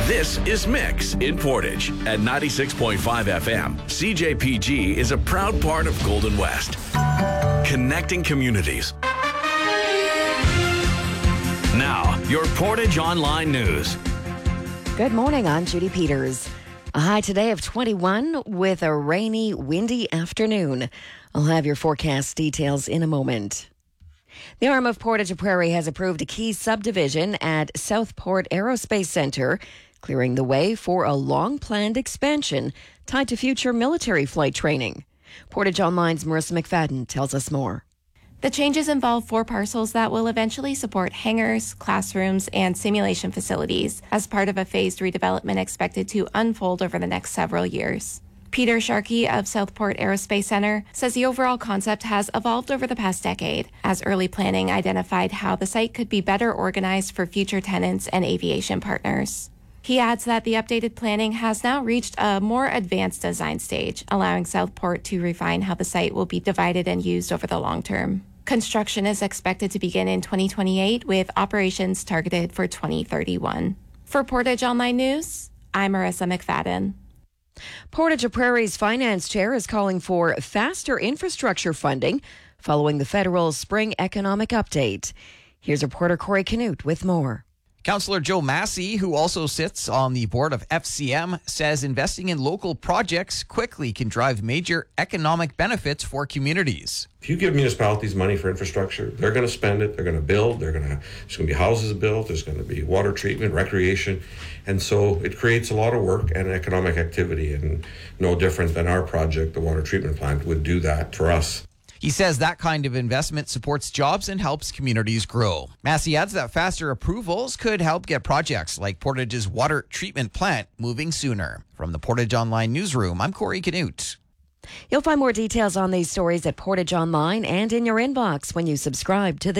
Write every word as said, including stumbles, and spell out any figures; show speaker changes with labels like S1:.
S1: This is Mix in Portage at ninety-six point five F M. C J P G is a proud part of Golden West, connecting communities. Now, your Portage Online News.
S2: Good morning, I'm Judy Peters. A high today of twenty-one with a rainy, windy afternoon. I'll have your forecast details in a moment. The arm of Portage Prairie has approved a key subdivision at Southport Aerospace Centre, clearing the way for a long-planned expansion tied to future military flight training. Portage Online's Marissa McFadden tells us more.
S3: The changes involve four parcels that will eventually support hangars, classrooms, and simulation facilities as part of a phased redevelopment expected to unfold over the next several years. Peter Sharkey of Southport Aerospace Centre says the overall concept has evolved over the past decade, as early planning identified how the site could be better organized for future tenants and aviation partners. He adds that the updated planning has now reached a more advanced design stage, allowing Southport to refine how the site will be divided and used over the long term. Construction is expected to begin in twenty twenty-eight, with operations targeted for twenty thirty-one. For Portage Online News, I'm Marissa McFadden.
S2: Portage Prairie's finance chair is calling for faster infrastructure funding following the federal spring economic update. Here's reporter Corey Canute with more.
S4: Councillor Joe Massey, who also sits on the board of F C M, says investing in local projects quickly can drive major economic benefits for communities.
S5: If you give municipalities money for infrastructure, they're going to spend it, they're going to build, they're going to, there's going to be houses built, there's going to be water treatment, recreation, and so it creates a lot of work and economic activity, and no different than our project, the water treatment plant, would do that for us.
S4: He says that kind of investment supports jobs and helps communities grow. Massey adds that faster approvals could help get projects like Portage's water treatment plant moving sooner. From the Portage Online newsroom, I'm Corey Canute.
S2: You'll find more details on these stories at Portage Online and in your inbox when you subscribe to the